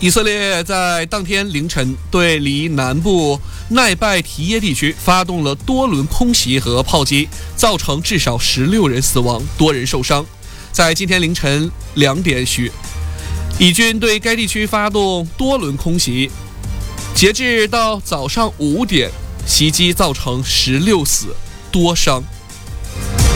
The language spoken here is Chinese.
以色列在当天凌晨对离南部奈拜提耶地区发动了多轮空袭和炮击，造成至少16人死亡，多人受伤。在今天凌晨2点许，以军对该地区发动多轮空袭，截至到早上5点，袭击造成16死多伤。